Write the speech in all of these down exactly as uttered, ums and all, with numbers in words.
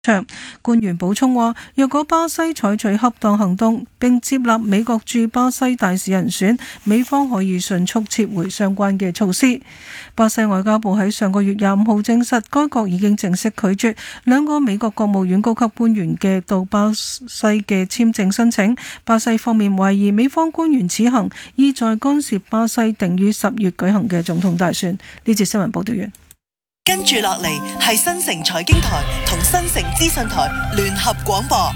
場官員補充話，若果巴西採取恰當行動並接納美國駐巴西大使人選，美方可以迅速撤回相關嘅措施。巴西外交部喺上個月廿五號證實，該國已經正式拒絕兩個美國國務院高級官員嘅到巴西嘅簽證申請。巴西方面懷疑美方官員此行意在干涉巴西定於十月舉行嘅總統大選。呢節新聞報道完。 跟住落嚟係新城財經台同新城資訊台聯合廣播。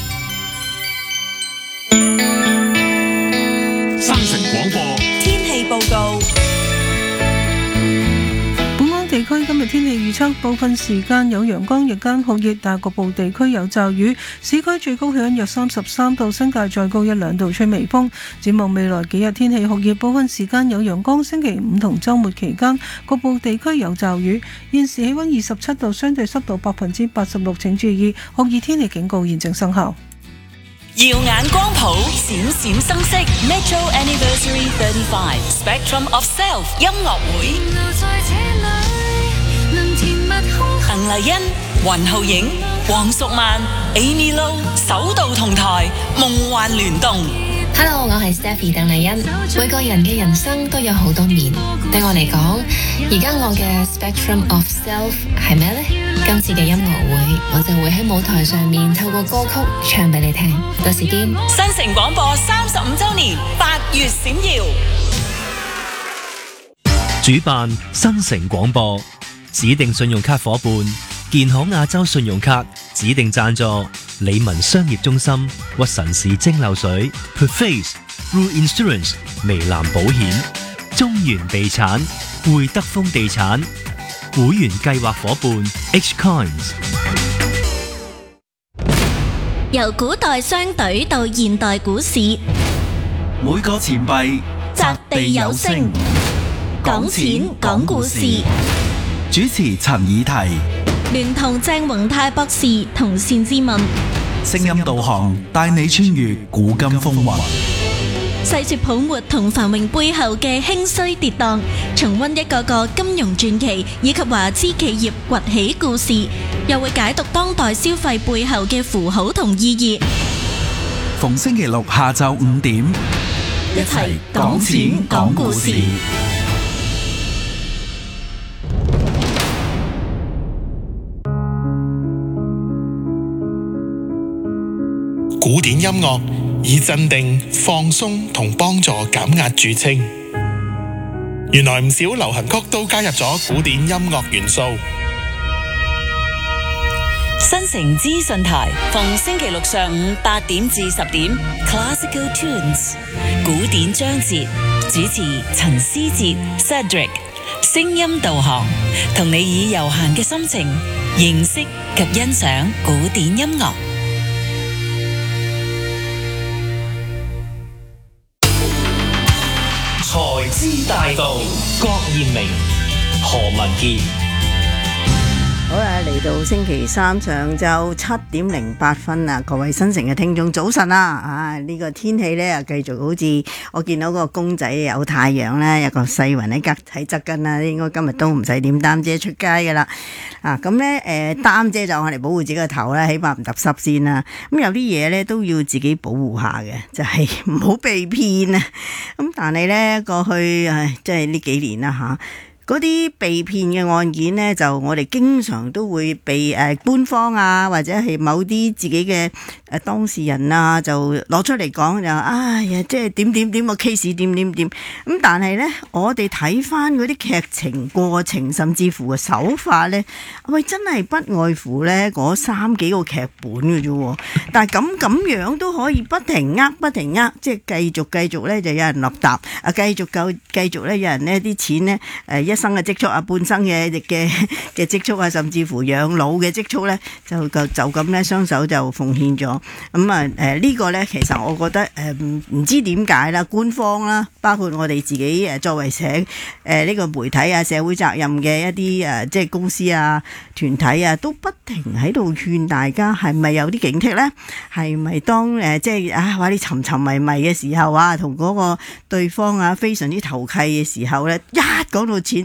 新城廣播天氣報告。 地區今日天氣預測，部分時間有陽光，日間酷熱，但局部地區有驟雨。市區最高氣溫約三十三度，新界再高一兩度，吹微風。展望未來幾日天氣酷熱，部分時間有陽光。星期五同週末期間，局部地區有驟雨。現時氣溫二十七度，相對濕度百分之八十六，請注意酷熱天氣警告現正生效。 耀眼光譜，閃閃生色 Metro Anniversary thirty-five Spectrum of Self 音樂會。鄧麗欣、雲浩影、黃淑曼、Amy Lo 首度同台，夢幻聯動。 Hello， 我係 Stephy 鄧麗欣。每個人嘅人生都有好多面，對我嚟講，而家我嘅 Spectrum of Self 係咩呢？今次嘅音樂會，我就會喺舞台上面透過歌曲唱俾你聽。到時見。 新城廣播三十五週年，八月閃耀。 主辦新城廣播，指定信用卡夥伴健康亞洲信用卡，指定贊助理文商業中心、屈臣氏蒸餾水、Perface、Rue Insurance、微藍保險、中原地產、會德豐地產，會員計劃夥伴 H Coins。 由古代商隊到現代股市， 每個錢幣擲地有聲，講錢講故事。 主持陳以提， 聯同鄭宏泰博士同單之文， 聲音導航帶你穿越古今風雲， 細說泡沫同繁榮背後嘅興衰跌宕，重溫一個個金融傳奇以及華資企業崛起故事，又會解讀當代消費背後嘅符號同意義。 逢星期六下晝五點， 一齊講錢講故事。 古典音樂以鎮定、放鬆同幫助減壓著稱。原來唔少流行曲都加入咗古典音樂元素。 新城資訊台逢星期六上午八點至十點 Classical Tunes 古典章節，主持陳思哲 Cedric， 聲音導航，同你以悠閒嘅心情認識及欣賞古典音樂。 財資大道，郭艷明、何文傑。 好啦，嚟到星期三上晝七點零八分啊！各位新城嘅聽眾早晨啊！啊，呢個天氣咧又繼續好似我見到個公仔有太陽咧，有個細雲喺隔喺側跟啦，應該今日都唔使點擔遮出街噶啦。啊，咁咧誒擔遮就我嚟保護自己個頭啦，起碼唔揼濕先啦。咁有啲嘢咧都要自己保護下嘅，就係唔好被騙啊！咁但係咧過去唉，即係呢幾年啦嚇。嗰啲被騙嘅案件呢，就我哋經常都會被誒、呃、官方啊，或者係某啲自己嘅誒、呃、當事人啊，就攞出嚟講就，哎呀，即係點點點個 case 點點點咁。但係呢，我哋睇翻嗰啲劇情過程，甚至乎嘅手法呢，喂，真係不外乎呢嗰三幾個劇本嘅啫。但係咁咁樣都可以不停呃，不停呃，即係繼續繼續呢，就有人落搭啊，繼續夠繼續呢，有人呢啲錢呢，誒、呃、一生嘅積蓄啊，半生嘅嘅嘅積蓄啊，甚至乎養老嘅積蓄咧，就就就咁咧，雙手就奉獻咗。咁啊誒呢個咧，其實我覺得誒唔唔知點解啦，官方啦，包括我哋自己誒作為社誒呢個媒體啊、社會責任嘅一啲誒即係公司啊、團體啊，都不停喺度勸大家係咪有啲警惕咧？係咪當誒即係啊話你沉沉迷迷嘅時候啊，同嗰個對方啊非常之投契嘅時候咧，一講到錢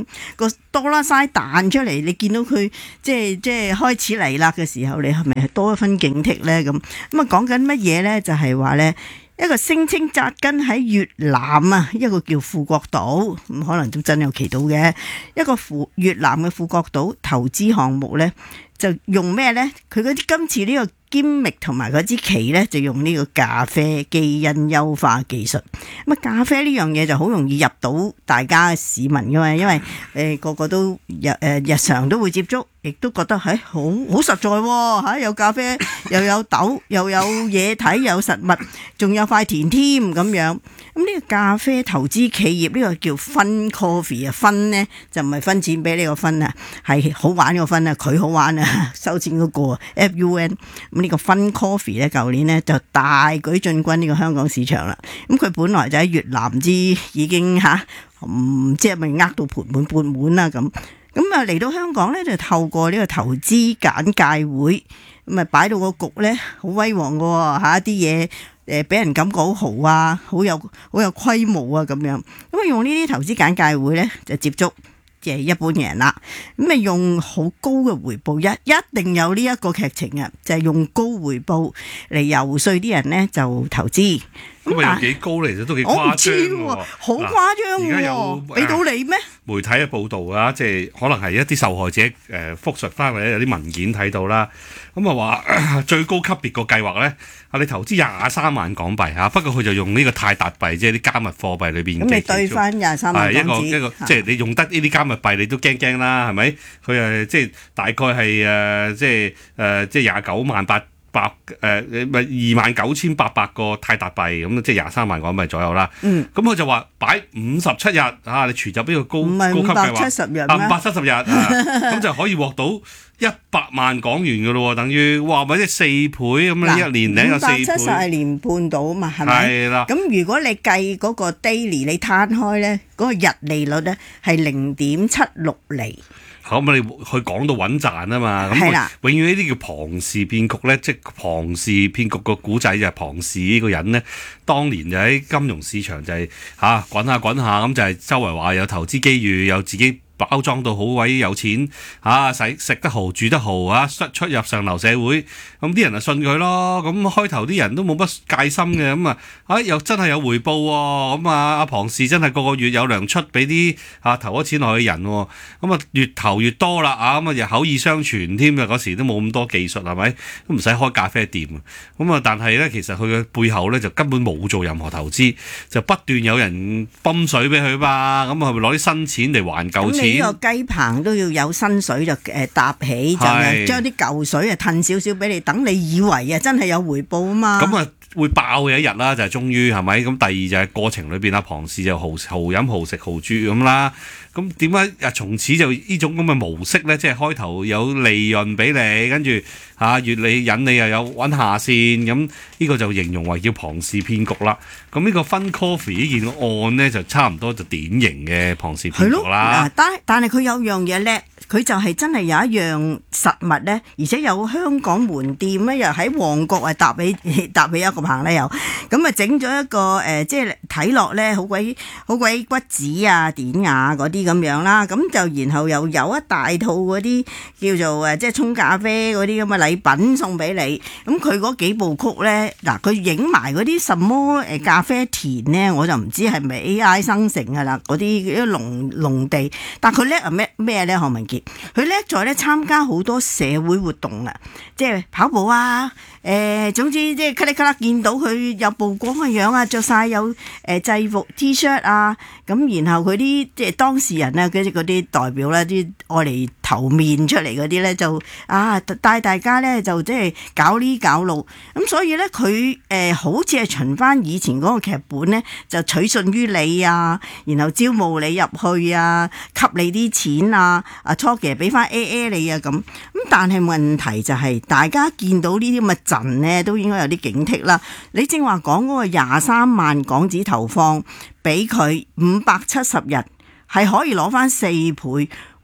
咁個多啦曬彈出嚟，你見到佢即係即係開始嚟啦嘅時候，你係咪多一分警惕咧？咁咁啊講緊乜嘢咧？就係話咧。一個聲稱扎根喺越南啊，一個叫富國島，咁可能都真有其到嘅一個富越南嘅富國島投資項目呢，就用咩呢？佢嗰啲今次呢個gimmick同埋嗰支旗呢，就用呢個咖啡基因優化技術。咁啊，咖啡呢樣嘢就好容易入到大家嘅市民噶嘛，因為誒、呃、個個都日誒、呃、日常都會接觸。亦都覺得係好好實在喎嚇，有咖啡又有豆又有嘢睇，有實物，仲有塊田添咁樣。咁呢個咖啡投資企業呢個叫 Fun Coffee 啊，分呢就唔係分錢俾呢個分啊，係好玩個分啊，佢好玩啊，收錢嗰個 F U N。咁呢個 Fun Coffee 咧，舊年呢就大舉進軍呢個香港市場啦。咁佢本來就喺越南之已經嚇，唔知係咪呃到盆滿缽滿啦咁。咁啊嚟到香港咧，就透過呢個投資簡介會，咁啊擺到個局咧好威煌嘅喎嚇，啲嘢誒俾人感覺好豪啊，好有好有規模啊咁樣。咁啊用呢啲投資簡介會咧就接觸嘅一般人啦，咁啊用好高嘅回報，一一定有呢一個劇情啊，就係、是、用高回報嚟遊說啲人咧就投資。 咁啊有幾高嚟？其實都幾誇張喎， 好誇張喎！而家有俾到你咩？ 媒體嘅報導啊，即係可能係一啲受害者誒復述翻嚟有啲文件睇到啦。咁啊話最高級別個計劃咧，啊你投資廿三萬港幣嚇，不過佢就用呢個泰達幣，即係啲加密貨幣裏邊嘅。咁你對翻廿三萬港紙，係一個一個，即係你用得呢啲加密幣，你都驚驚啦，係咪？佢誒即係大概係誒即係誒即係廿九萬八。百誒咪二萬九千八百個泰達幣咁，即係廿三萬港幣左右啦。嗯，咁佢就話擺五十七日啊，你存入呢個高高級計劃，五百七十日啊，五百七十日啊，咁就可以獲到一百萬港元嘅咯，等於哇，咪即係四倍咁，你一年領有四倍。五百七十係年半到啊嘛，係咪？係啦。咁如果你計嗰個 daily 你攤開咧，嗰個日利率咧係零點七六厘。咁你去講到穩賺啊嘛，咁永遠呢啲叫龐氏騙局咧，即係龐氏騙局個古仔就係龐氏呢個人咧，當年就喺金融市場就係嚇滾下滾下咁，就係周圍話有投資機遇，有自己包裝到好鬼有錢嚇，使食得豪住得豪啊，出出入上流社會，咁啲人就信佢咯。咁開頭啲人都冇乜戒心嘅，咁啊啊又真係有回報喎。咁啊阿龐氏真係個個月有糧出俾啲啊投咗錢落去嘅人喎。咁啊越投越多啦啊，咁啊又口耳相傳添啊，嗰時都冇咁多技術係咪？都唔使開咖啡店啊。咁啊但係咧其實佢嘅背後咧就根本冇做任何投資，就不斷有人泵水俾佢吧。咁啊係咪攞啲新錢嚟還舊錢？呢個雞棚都要有新水就誒搭起，就將啲舊水啊褪少少俾你，等你以為啊真係有回報啊嘛。咁啊會爆嘅一日啦，就係終於係咪？咁第二就係過程裏邊啊，龐氏就豪豪飲豪食豪住咁啦。咁點解啊？從此就呢種咁嘅模式咧，即係開頭有利潤俾你，跟住嚇越你引你又有揾下線，咁呢個就形容為叫龐氏騙局啦。咁呢個 Fun Coffee 呢件案咧，就差唔多就典型嘅龐氏騙局啦。但但係佢有樣嘢叻，佢就係真係有一樣實物咧，而且有香港門店咧，又喺旺角啊搭起搭起一個棚咧，又咁啊整咗一個誒、呃，即係睇落咧好鬼好鬼骨子啊典雅嗰啲咁樣啦，咁就然後又有一大套嗰啲叫做誒，即係沖咖啡嗰啲咁嘅禮品送俾你。咁佢嗰幾部曲咧，嗱佢影埋嗰啲什麼誒咖啡田咧，我就唔知係咪 A I 生成㗎啦，嗰啲啲農農地。但佢叻係咩咩咧？何文傑佢叻在咧參加好多社會活動啊，即係跑步啊，誒、呃、總之即係咔哩咔啦見到佢有曝光嘅樣啊，着晒有誒制服 T-shirt 啊，咁然後佢啲即係當事人啊，嗰啲嗰啲代表咧，啲愛嚟頭面出嚟嗰啲咧，就啊帶大家咧就即係搞呢搞路，咁所以咧佢誒好似係循翻以前嗰個劇本咧，就取信於你啊，然後招募你入去啊，給你啲錢啊，啊初期俾翻 A A 你啊咁，咁但係問題就係、是、大家見到呢啲咁嘅陣咧，都應該有啲警惕啦。你正話講嗰個廿三萬港紙投放俾佢五百七十日，係可以攞翻四倍，哇！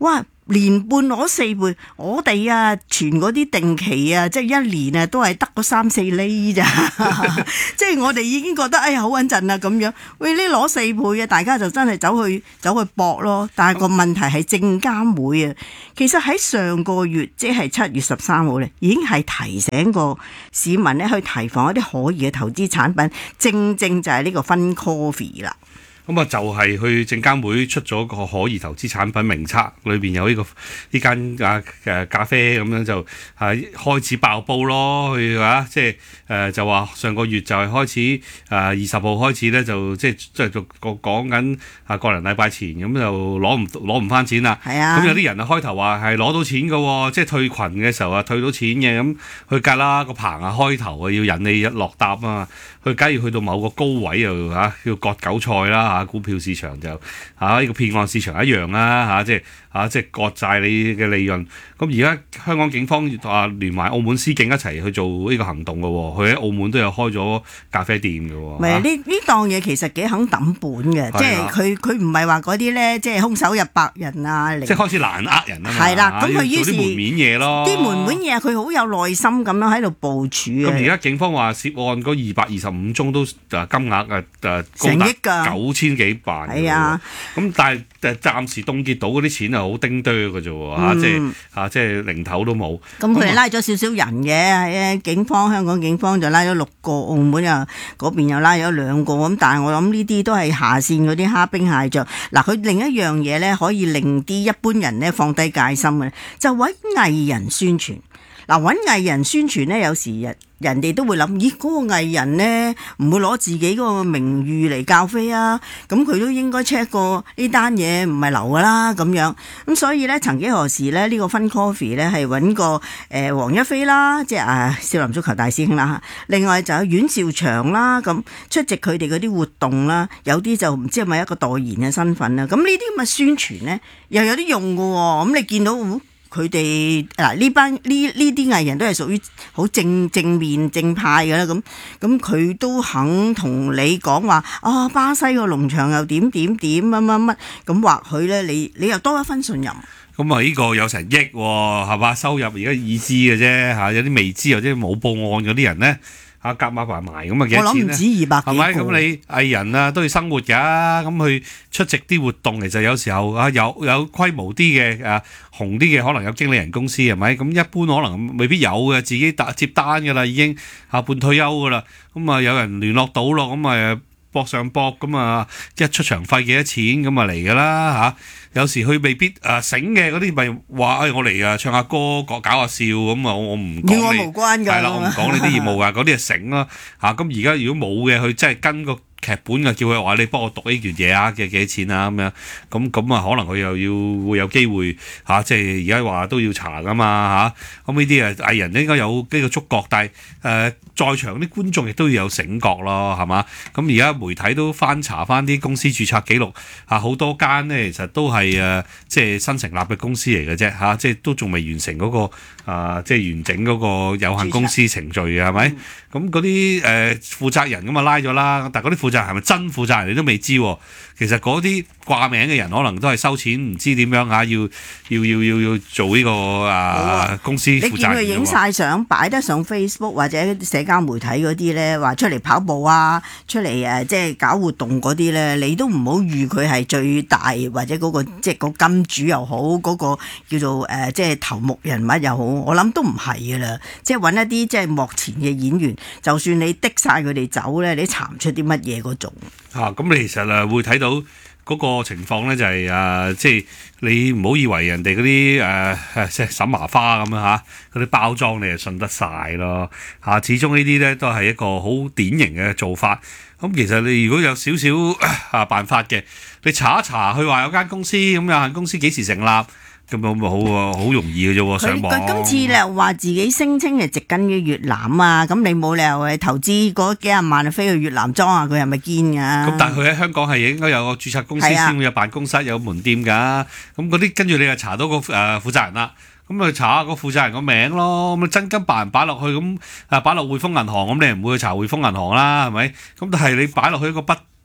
年半攞四倍，我哋啊存嗰啲定期啊，即係一年啊都係得個三四厘咋，即係我哋已經覺得哎呀好穩陣啦咁樣。喂，你攞四倍啊，大家就真係走去走去搏咯。但係個問題係證監會啊，其實喺上個月即係七月十三號咧，已經係提醒過市民咧去提防一啲可疑嘅投資產品，正正就係呢個分 coffee 啦。 咁啊，就係去證監會出咗個可疑投資產品名冊，裏邊有呢、這個呢間啊誒咖啡咁樣就係開始爆煲咯，佢啊即係誒就話上個月就係開始誒二十號開始咧，就即係即係就講緊啊個零禮拜前咁就攞唔攞唔翻錢啦。 係啊， 咁有啲人啊開頭話係攞到錢嘅喎，即係退群嘅時候啊退到錢嘅，咁佢隔啦個棚啊開頭啊要引你落搭啊嘛，佢假如去到某個高位又嚇要割韭菜啦嚇。股票市場就嚇呢個騙案市場一樣啦嚇，即係嚇即係割晒你嘅利潤。咁而家香港警方啊聯埋澳門司警一齊去做呢個行動嘅喎，佢喺澳門都有開咗咖啡店嘅喎。 唔係呢呢檔嘢其實幾肯抌本嘅，即係佢佢唔係話嗰啲咧，即係空手入白人啊， 即係開始難呃人啊嘛。 係啦，咁佢於是做啲門面嘢咯， 啲門面嘢佢好有耐心咁樣喺度部署啊。 咁而家警方話涉案嗰二百二十五宗都誒金額誒誒成億㗎， 九千幾萬。 係啊， 咁但係誒暫時凍結到嗰啲錢係好丁多嘅啫喎嚇，即係嚇即係零頭都冇。 咁佢哋拉咗少少人嘅，係警方香港警方就拉咗六個，澳門又嗰邊又拉咗兩個，咁但係我諗呢啲都係下線嗰啲蝦兵蟹將。嗱，佢另一樣嘢咧可以令啲一般人咧放低戒心嘅，就揾藝人宣傳。嗱，揾藝人宣傳咧，有時人人哋都會諗，咦，嗰個藝人咧唔會攞自己嗰個名譽嚟教飛啊，咁佢都應該 check 過呢單嘢唔係流噶啦咁樣。咁所以咧，曾幾何時咧，呢個分 coffee 咧係揾個誒黃一飛啦，即係啊少林足球大師兄啦，另外就有阮兆祥啦，咁出席佢哋嗰啲活動啦，有啲就唔知係咪一個代言嘅身份啦。咁呢啲咁嘅宣傳咧，又有啲用㗎喎。咁你見到佢哋嗱呢班呢呢啲藝人都係屬於好正正面正派嘅啦，咁咁佢都肯同你講話啊，巴西個農場又點點點乜乜乜，咁或許咧你你又多一分信任。 咁啊，呢個有成億喎，係嘛？收入而家已知嘅啫嚇，有啲未知或者冇報案嗰啲人咧。啊，夾埋埋埋咁啊，幾多錢咧？ 我諗唔止二百幾個。 係咪？咁你藝人啊都要生活㗎，咁去出席啲活動，其實有時候啊有有規模啲嘅誒紅啲嘅，可能有經理人公司係咪？咁一般可能未必有嘅，自己接單㗎啦，已經下半退休㗎啦。咁啊有人聯絡到咯，咁啊搏上搏咁啊，一出場費幾多錢咁啊嚟㗎啦嚇。有時佢未必誒醒嘅嗰啲，咪話誒我嚟啊唱下歌，講搞下笑咁啊，我唔講你， 與我無關㗎， 係啦，我唔講你啲業務啊，嗰啲係醒啦嚇。咁而家如果冇嘅，佢真係跟個劇本啊，叫佢話你幫我讀呢段嘢啊嘅幾多錢啊咁樣，咁咁啊可能佢又要會有機會嚇、啊，即係而家話都要查㗎嘛嚇。咁呢啲啊藝人應該有呢個觸覺，但係誒、呃、在場啲觀眾亦都要有醒覺咯，係嘛？咁而家媒體都翻查翻啲公司註冊記錄啊，好多間呢，其實都係誒、啊、即係新成立嘅公司嚟嘅啫嚇，即係都仲未完成嗰、嗰個啊即係完整嗰個有限公司程序嘅係咪？咁嗰啲誒負責人咁啊拉咗啦，但係嗰啲負責人係咪真負責人你都未知喎。其實嗰啲掛名嘅人可能都係收錢，唔知點樣嚇，要要要要要做呢、呢個啊，啊公司負責人。你見佢影晒相擺得上 Facebook 或者社交媒體嗰啲咧，話出嚟跑步啊，出嚟誒即係搞活動嗰啲咧，你都唔好預佢係最大或者嗰、嗰個即係個金主又好，嗰、嗰個叫做誒、呃、即係頭目人物又好，我諗都唔係㗎啦。即係揾一啲即係幕前嘅演員，就算你滴晒佢哋走咧，你查唔出啲乜嘢嗰種。嚇、啊，咁你其實誒會睇到嗰個情況咧，就係、是、誒、呃，即係你唔好以為人哋嗰啲誒即係審麻花咁樣嚇，嗰啲包裝你係信得晒咯嚇、啊。始終呢啲咧都係一個好典型嘅做法。咁、啊、其實你如果有少少啊辦法嘅，你查一查，佢話有間公司咁有限公司幾時成立？咁咪好喎，好容易嘅啫喎，上網。佢今次咧話自己聲稱係植根於越南啊，咁你冇理由係投資嗰幾廿萬飛去越南裝下佢係咪堅㗎？咁但係佢喺香港係應該有個註冊公司先會有辦公室有門店㗎。咁嗰啲跟住你又查到個誒、呃、負責人啦，咁咪查下個負責人個名咯。咁真金白銀擺落去，咁啊擺落匯豐銀行，咁你唔會去查匯豐銀行啦，係咪？咁但係你擺落去一個不不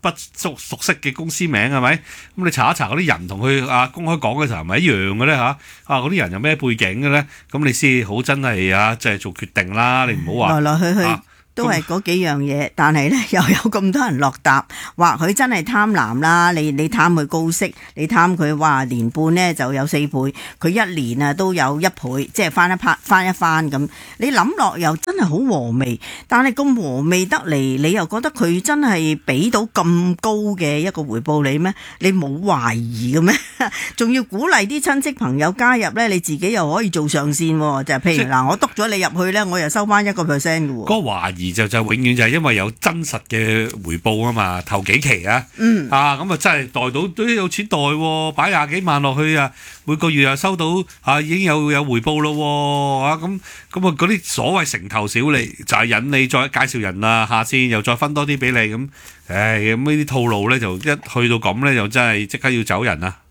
不熟熟悉嘅公司名係咪？咁你查一查嗰啲人同佢啊公開講嘅時候係咪一樣嘅咧嚇？啊嗰啲人有咩背景嘅咧？咁你先好真係啊，即係做決定啦！你唔好話來來去去。 啊都係嗰幾樣嘢，但係咧又有咁多人落答，話佢真係貪婪啦！你你貪佢高息，你貪佢話年半咧就有四倍，佢一年啊都有一倍，即係翻一拍翻一番咁。你諗落又真係好和味，但係咁和味得嚟，你又覺得佢真係俾到咁高嘅一個回報你咩？你冇懷疑嘅咩？仲要鼓勵啲親戚朋友加入咧，你自己又可以做上線喎，就係譬如嗱，我督咗你入去咧，我又收翻一個 percent 嘅喎。 嗰個懷疑就就永遠就係因為有真實嘅回報啊嘛，頭幾期啊， 嗯啊咁啊真係袋到都有錢袋喎，擺廿幾萬落去啊，每個月又收到啊已經有有回報咯喎，啊咁咁啊嗰啲所謂成頭小利就係引你再介紹人啊，下線又再分多啲俾你咁，唉咁呢啲套路咧就一去到咁咧就真係即刻要走人啦。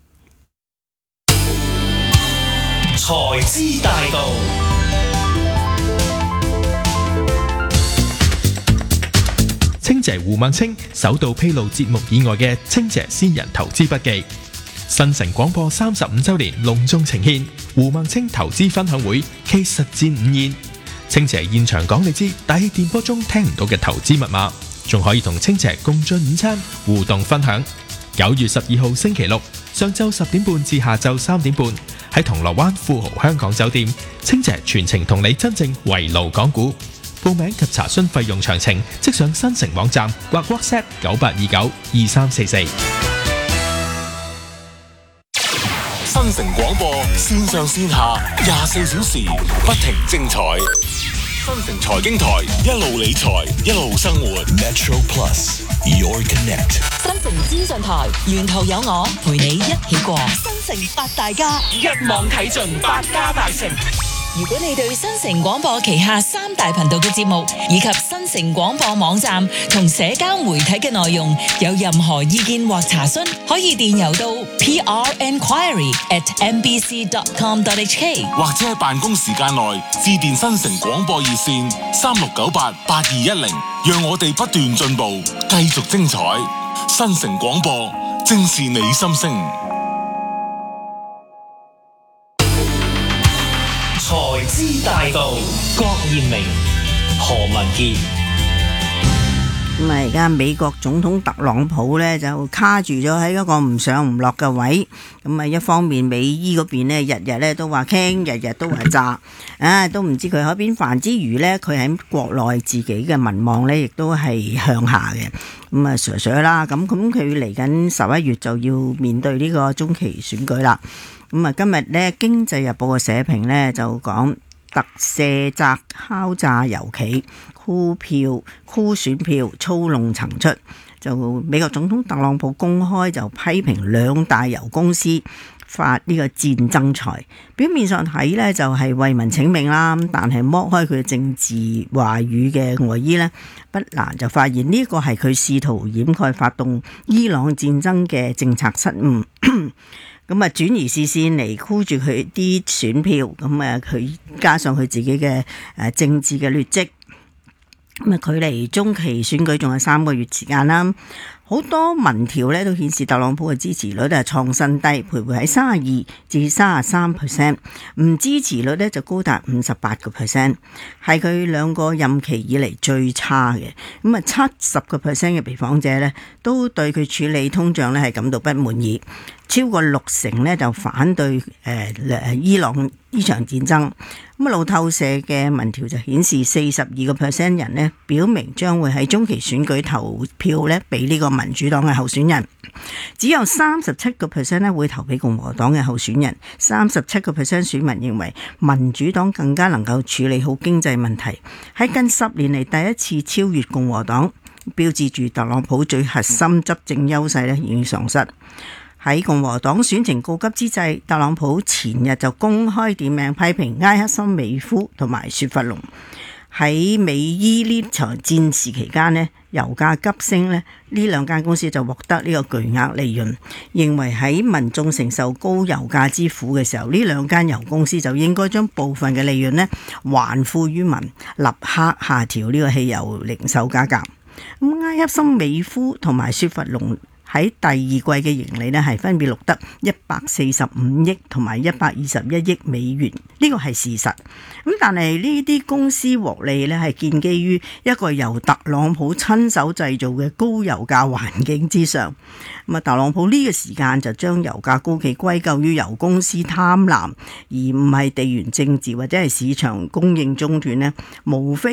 財資大道。 清姐胡孟青首度披露節目以外嘅清姐先人投資筆記。新城廣播三十五周年隆重呈獻胡孟青投資分享會暨實戰午宴。清姐現場講你知大氣電波中聽唔到嘅投資密碼，仲可以同清姐共進午餐互動分享。九月十二號星期六上晝十點半至下晝三點半喺銅鑼灣富豪香港酒店，清姐全程同你真正圍爐講股。報名及查詢費用詳情，即上新城網站或 WhatsApp 九八二九二三四四。 新城廣播線上線下廿四小時不停精彩。新城財經台一路理財一路生活。Metro Plus Your Connect。 新城資訊台沿途有我陪你一起過。新城八大家一網睇盡百家大成。如果你對新城廣播旗下三大頻道嘅節目以及新城廣播網站同社交媒體嘅內容有任何意見或查詢，可以電郵到 p r enquiry at m b c dot com dot h k， 或者喺辦公時間內致電新城廣播熱線三六九八八二一零，讓我哋不斷進步，繼續精彩。新城廣播正是你心聲。 財資大道，郭艷明、何文傑。 咁啊，而家美國總統特朗普呢就卡住咗喺一個唔上唔落嘅位。咁啊，一方面美伊嗰邊呢日日咧都話傾，日日都話炸，啊都唔知佢喺邊煩之餘呢，佢喺國內自己嘅民望呢亦都係向下嘅。咁啊，傻傻啦，咁咁佢嚟緊十一月就要面對呢個中期選舉啦。咁啊，今日咧《經濟日報》嘅社評咧就講特赦責敲詐油企箍票箍選票操弄層出，就美國總統特朗普公開就批評兩大油公司發呢個戰爭財，表面上睇咧就係為民請命啦，但係剝開佢嘅政治話語嘅外衣咧，不難就發現呢個係佢試圖掩蓋發動伊朗戰爭嘅政策失誤。咁啊，轉移視線嚟箍住佢啲選票，咁啊，佢加上佢自己嘅誒政治嘅劣跡，咁啊，距離中期選舉仲有三個月時間啦。好多民調咧都顯示特朗普嘅支持率都係創新低，徘徊喺三十二至三十三 percent， 唔支持率咧就高達五十八個 percent， 係佢兩個任期以嚟最差嘅。咁啊，七十個 percent 嘅被訪者咧都對佢處理通脹咧係感到不滿意，超過六成咧就反對誒誒、呃、伊朗呢場戰爭。咁啊，路透社嘅民調就顯示四十二個 percent 人咧表明將會喺中期選舉投票咧俾呢個民主黨嘅候選人，只有三十七個 percent 咧會投俾共和黨嘅候選人，三十七個 percent 選民認為民主黨更加能夠處理好經濟問題，喺近十年嚟第一次超越共和黨，標誌住特朗普最核心執政優勢咧已經喪失。喺共和黨選情告急之際，特朗普前日就公開點名批評埃克森美孚同埋雪佛龍。喺美伊呢場戰事期間呢，油價急升呢，呢兩間公司就獲得呢個巨額利潤，認為喺民眾承受高油價之苦嘅時候，呢兩間油公司就應該將部分嘅利潤呢還富於民，立刻下調呢個汽油零售價格。 咁埃克森美孚同埋雪佛龍喺第二季嘅盈利呢，係分別錄得一百四十五億同埋一百二十一億美元，呢個係事實。咁但係呢啲公司獲利呢，係建基於一個由特朗普親手製造嘅高油價環境之上。咁啊，特朗普呢個時間就將油價高企歸咎於油公司貪婪，而唔係地緣政治或者係市場供應中斷呢，無非